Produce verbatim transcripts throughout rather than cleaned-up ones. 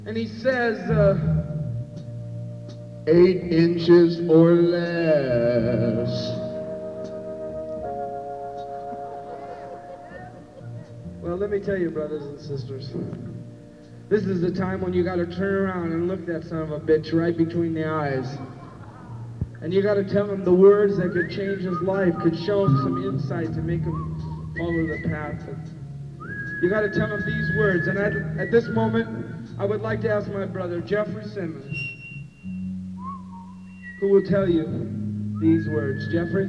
And he says, uh, eight inches or less. well, let me tell you, brothers and sisters, this is the time when you gotta turn around and look that son of a bitch right between the eyes. And you gotta tell him the words that could change his life, could show him some insight to make him follow the path. You gotta tell him these words. And at, at this moment, I would like to ask my brother, Jeffrey Simmons, who will tell you these words. Jeffrey?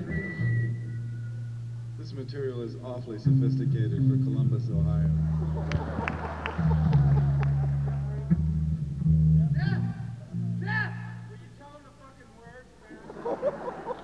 This material is awfully sophisticated for Columbus, Ohio. Jeff! Jeff! Will you tell him the fucking words, man?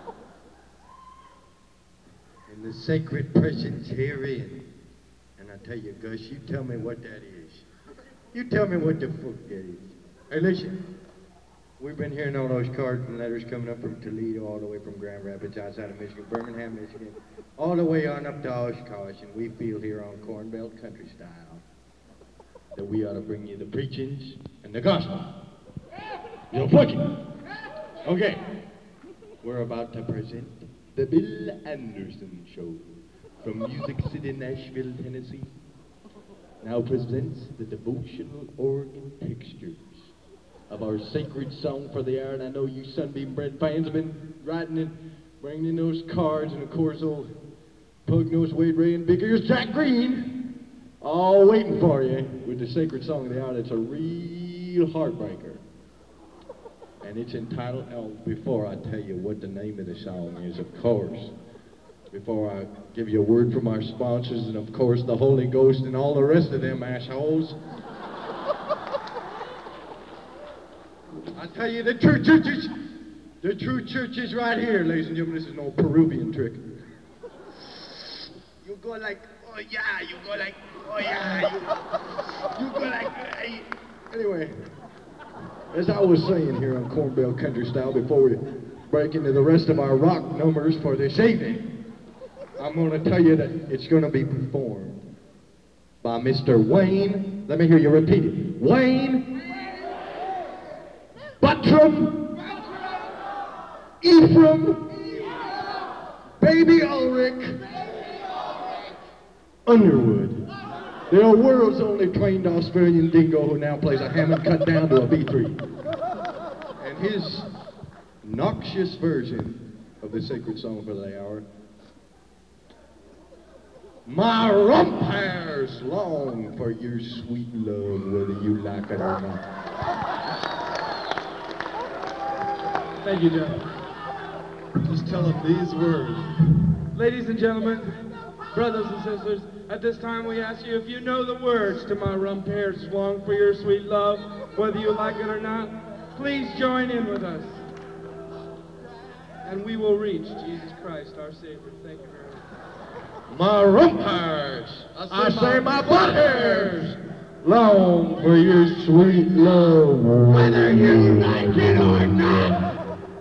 And the sacred presence herein. And I tell you, Gus, you tell me what that is. You tell me what the fuck that is. Hey, listen. We've been hearing all those cards and letters coming up from Toledo, all the way from Grand Rapids, outside of Michigan, Birmingham, Michigan, all the way on up to Oshkosh, and we feel here on Corn Belt Country Style that we ought to bring you the preachings and the gospel. You know, fuck it. Okay. We're about to present the Bill Anderson Show from Music City, Nashville, Tennessee. Now presents the devotional organ textures of our sacred song for the hour. And I know you Sunbeam Bread fans have been writing and bringing in those cards, and of course old Pug-Nosed Wade Ray and Big Ears Jack Green all waiting for you with the sacred song of the hour. That's a real heartbreaker. And it's entitled, oh, before I tell you what the name of the song is, of course, before I give you a word from our sponsors, and of course the Holy Ghost and all the rest of them assholes, I tell you, the true church is, the true church is right here, ladies and gentlemen. This is no Peruvian trick. You go like, oh yeah, you go like, oh yeah, you, you go like, hey. Anyway, as I was saying here on Corn Belt Country Style, before we break into the rest of our rock numbers for this evening, I'm going to tell you that it's going to be performed by Mister Wayne. Let me hear you repeat it. Wayne Buttram Ephraim Baby Ulrich Underwood, the world's only trained Australian dingo who now plays a Hammond cut down to a B three. And his noxious version of the sacred song for the hour, my rump hairs long for your sweet love, whether you like it or not. Thank you, Jeff. Just tell them these words. Ladies and gentlemen, brothers and sisters, at this time we ask you if you know the words to my rump hairs long for your sweet love, whether you like it or not, please join in with us. And we will reach Jesus Christ, our Savior. Thank you very much. My rump hairs, I I say say my my butt hairs, long for your sweet love, whether you like it or not.